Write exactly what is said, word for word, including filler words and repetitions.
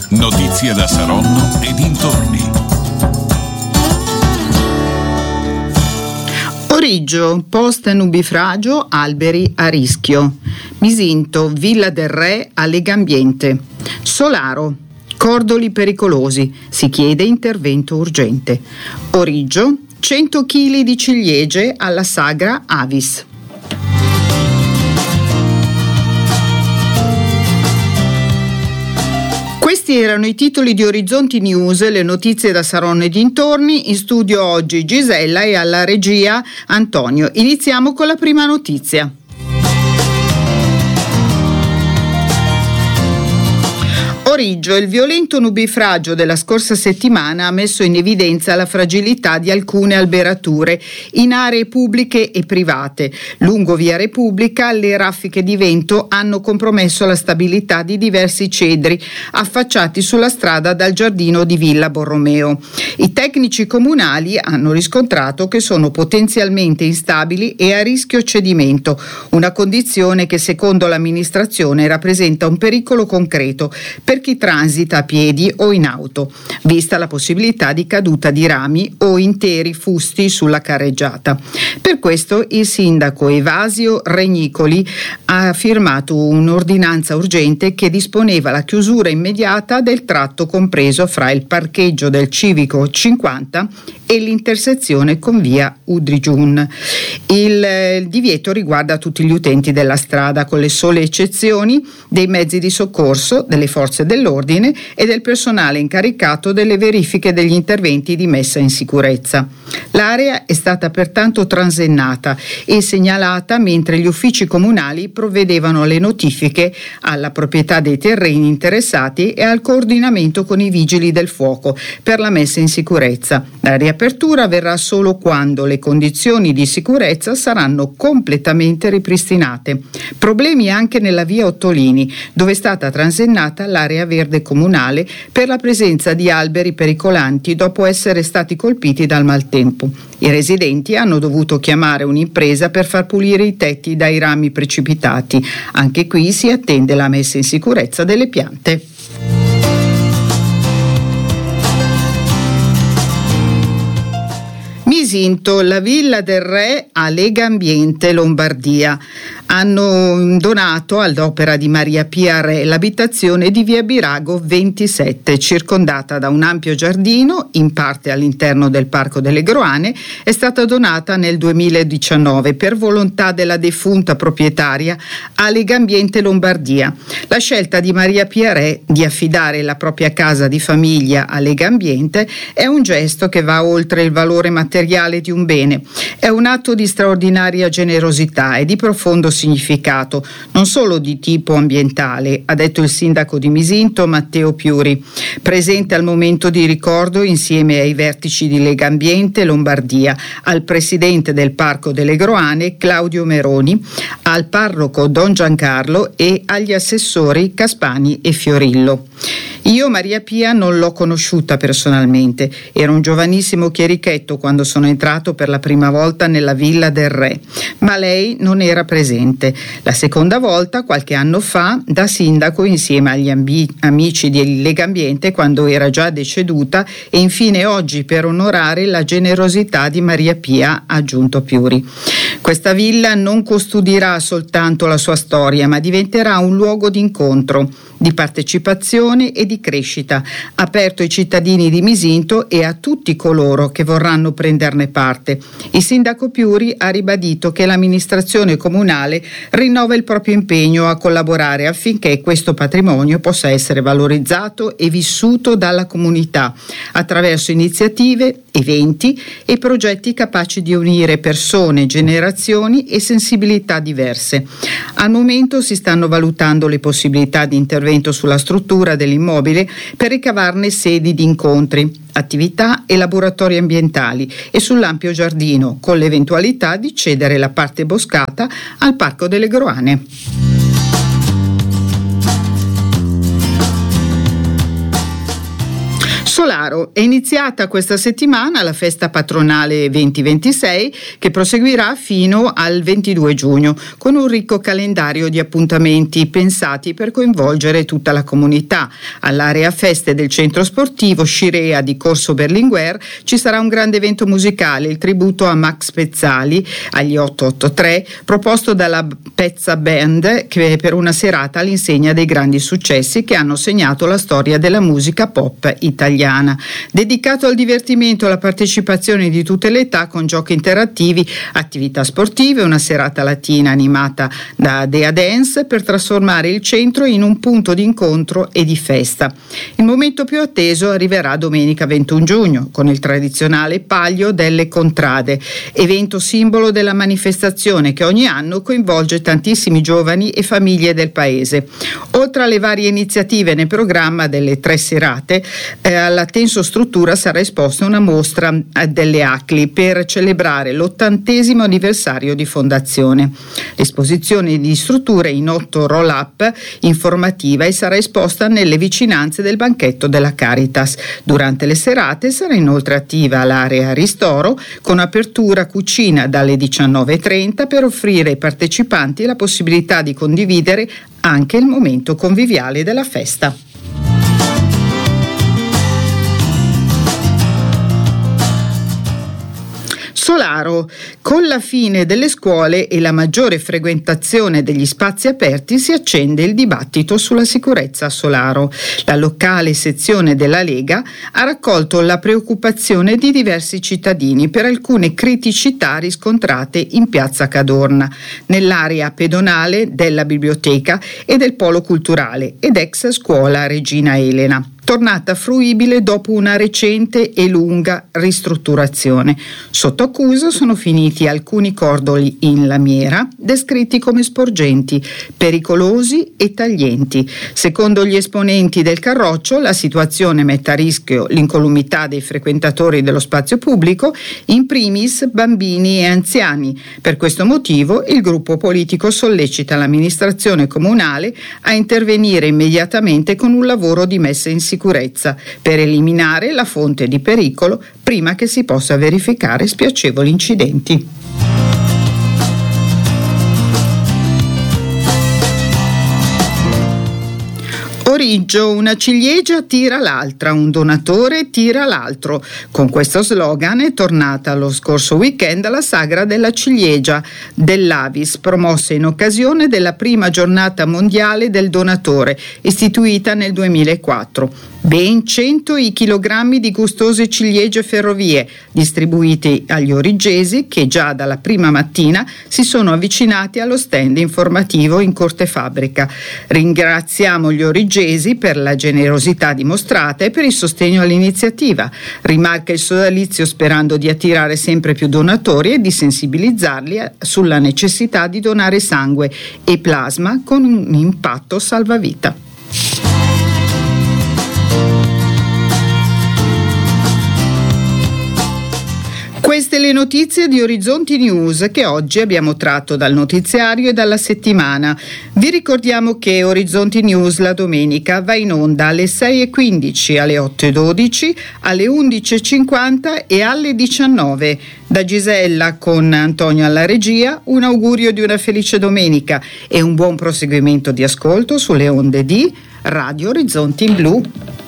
Notizie da Saronno e dintorni. Origgio, post nubifragio, alberi a rischio. Misinto, Villa del Re a Legambiente. Solaro, cordoli pericolosi, si chiede intervento urgente. Origgio, cento chili di ciliegie alla sagra Avis. Questi erano i titoli di Orizzonti News, le notizie da Saronno e dintorni. In studio oggi Gisella e alla regia Antonio. Iniziamo con la prima notizia. Origgio, il violento nubifragio della scorsa settimana ha messo in evidenza la fragilità di alcune alberature in aree pubbliche e private. Lungo via Repubblica le raffiche di vento hanno compromesso la stabilità di diversi cedri affacciati sulla strada dal giardino di Villa Borromeo. I tecnici comunali hanno riscontrato che sono potenzialmente instabili e a rischio cedimento, una condizione che secondo l'amministrazione rappresenta un pericolo concreto per chi transita a piedi o in auto, vista la possibilità di caduta di rami o interi fusti sulla carreggiata. Per questo il sindaco Evasio Regnicoli ha firmato un'ordinanza urgente che disponeva la chiusura immediata del tratto compreso fra il parcheggio del Civico cinquanta e l'intersezione con via Udrigiun. Il divieto riguarda tutti gli utenti della strada, con le sole eccezioni dei mezzi di soccorso, delle forze dell'ordine e del personale incaricato delle verifiche degli interventi di messa in sicurezza. L'area è stata pertanto transennata e segnalata mentre gli uffici comunali provvedevano alle notifiche alla proprietà dei terreni interessati e al coordinamento con i vigili del fuoco per la messa in sicurezza. La riapertura avverrà solo quando le condizioni di sicurezza saranno completamente ripristinate. Problemi anche nella via Ottolini, dove è stata transennata l'area verde comunale per la presenza di alberi pericolanti dopo essere stati colpiti dal maltempo. I residenti hanno dovuto chiamare un'impresa per far pulire i tetti dai rami precipitati. Anche qui si attende la messa in sicurezza delle piante. Misinto, la Villa del Re a Legambiente, Lombardia. Hanno donato all'opera di Maria Pia Re l'abitazione di via Birago ventisette, circondata da un ampio giardino, in parte all'interno del Parco delle Groane. È stata donata nel duemiladiciannove per volontà della defunta proprietaria a Legambiente, Lombardia. La scelta di Maria Pia Re di affidare la propria casa di famiglia a Legambiente è un gesto che va oltre il valore materiale di un bene. È un atto di straordinaria generosità e di profondo significato, non solo di tipo ambientale, ha detto il sindaco di Misinto Matteo Piuri, presente al momento di ricordo insieme ai vertici di Legambiente Lombardia, al presidente del Parco delle Groane Claudio Meroni, al parroco Don Giancarlo e agli assessori Caspani e Fiorillo. Io Maria Pia non l'ho conosciuta personalmente, ero un giovanissimo chierichetto quando sono entrato per la prima volta nella Villa del Re, ma lei non era presente. La seconda volta, qualche anno fa, da sindaco insieme agli ambi- amici di Legambiente quando era già deceduta, e infine oggi per onorare la generosità di Maria Pia, ha aggiunto Piuri. Questa villa non custodirà soltanto la sua storia, ma diventerà un luogo di incontro, di partecipazione e di crescita, aperto ai cittadini di Misinto e a tutti coloro che vorranno prenderne parte. Il sindaco Piuri ha ribadito che l'amministrazione comunale rinnova il proprio impegno a collaborare affinché questo patrimonio possa essere valorizzato e vissuto dalla comunità attraverso iniziative, eventi e progetti capaci di unire persone, generazioni e sensibilità diverse. Al momento si stanno valutando le possibilità di intervento sulla struttura dell'immobile per ricavarne sedi di incontri, attività e laboratori ambientali e sull'ampio giardino, con l'eventualità di cedere la parte boscata al Parco delle Groane. Solaro, è iniziata questa settimana la festa patronale venti ventisei che proseguirà fino al ventidue giugno con un ricco calendario di appuntamenti pensati per coinvolgere tutta la comunità. All'area feste del centro sportivo Scirea di Corso Berlinguer ci sarà un grande evento musicale, il tributo a Max Pezzali agli otto otto tre, proposto dalla Pezza Band, che per una serata all'insegna dei grandi successi che hanno segnato la storia della musica pop italiana. Dedicato al divertimento e alla partecipazione di tutte le età con giochi interattivi, attività sportive, una serata latina animata da Dea Dance per trasformare il centro in un punto di incontro e di festa. Il momento più atteso arriverà domenica ventuno giugno con il tradizionale Palio delle Contrade, evento simbolo della manifestazione che ogni anno coinvolge tantissimi giovani e famiglie del paese. Oltre alle varie iniziative nel programma delle tre serate, eh, alla Tenso Struttura sarà esposta una mostra delle A C L I per celebrare l'ottantesimo anniversario di fondazione. L'esposizione di strutture in otto roll-up informativa e sarà esposta nelle vicinanze del banchetto della Caritas. Durante le serate sarà inoltre attiva l'area ristoro con apertura cucina dalle diciannove e trenta per offrire ai partecipanti la possibilità di condividere anche il momento conviviale della festa. Solaro, con la fine delle scuole e la maggiore frequentazione degli spazi aperti si accende il dibattito sulla sicurezza a Solaro. La locale sezione della Lega ha raccolto la preoccupazione di diversi cittadini per alcune criticità riscontrate in piazza Cadorna, nell'area pedonale della biblioteca e del polo culturale ed ex scuola Regina Elena, tornata fruibile dopo una recente e lunga ristrutturazione. Sotto accusa sono finiti alcuni cordoli in lamiera, descritti come sporgenti, pericolosi e taglienti. Secondo gli esponenti del Carroccio, la situazione mette a rischio l'incolumità dei frequentatori dello spazio pubblico, in primis bambini e anziani. Per questo motivo il gruppo politico sollecita l'amministrazione comunale a intervenire immediatamente con un lavoro di messa in sicurezza sicurezza per eliminare la fonte di pericolo prima che si possa verificare spiacevoli incidenti. Origgio, una ciliegia tira l'altra, un donatore tira l'altro. Con questo slogan è tornata lo scorso weekend la sagra della ciliegia dell'Avis, promossa in occasione della prima giornata mondiale del donatore, istituita nel duemilaquattro. Ben cento i chilogrammi di gustose ciliegie ferrovie, distribuiti agli origgesi che già dalla prima mattina si sono avvicinati allo stand informativo in Corte Fabbrica. Ringraziamo gli origgesi per la generosità dimostrata e per il sostegno all'iniziativa. Rimarca il sodalizio sperando di attirare sempre più donatori e di sensibilizzarli sulla necessità di donare sangue e plasma con un impatto salvavita. Queste le notizie di Orizzonti News che oggi abbiamo tratto dal notiziario e dalla settimana. Vi ricordiamo che Orizzonti News la domenica va in onda alle sei e quindici, alle otto e dodici, alle undici e cinquanta e alle diciannove. Da Gisella con Antonio alla regia, un augurio di una felice domenica e un buon proseguimento di ascolto sulle onde di Radio Orizzonti in Blu.